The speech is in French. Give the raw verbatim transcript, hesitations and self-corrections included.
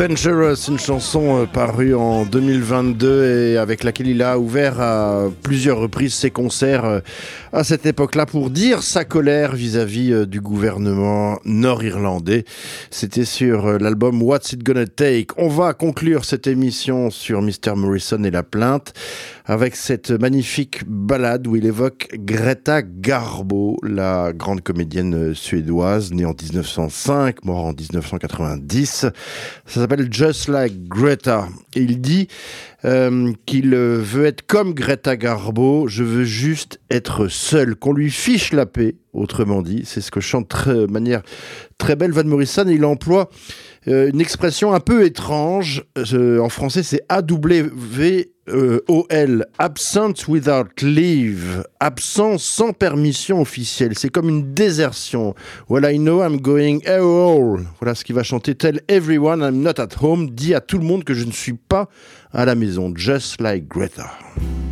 Dangerous, une chanson euh, parue en deux mille vingt-deux et avec laquelle il a ouvert à plusieurs reprises ses concerts euh, à cette époque-là pour dire sa colère vis-à-vis euh, du gouvernement nord-irlandais. C'était sur euh, l'album What's It Gonna Take. On va conclure cette émission sur mister Morrison et la plainte avec cette magnifique ballade où il évoque Greta Garbo, la grande comédienne suédoise, née en dix-neuf cent cinq, mort en dix-neuf cent quatre-vingt-dix. Ça s'appelle Just Like Greta. Et il dit euh, qu'il veut être comme Greta Garbo, je veux juste être seul, qu'on lui fiche la paix, autrement dit. C'est ce que chante de manière très belle Van Morrison. Il emploie euh, une expression un peu étrange. Euh, en français, c'est A W O L, absent without leave, absent sans permission officielle. C'est comme une désertion. Well, I know I'm going AWOL. Voilà ce qu'il va chanter. Tell everyone I'm not at home. Dit à tout le monde que je ne suis pas à la maison. Just like Greta.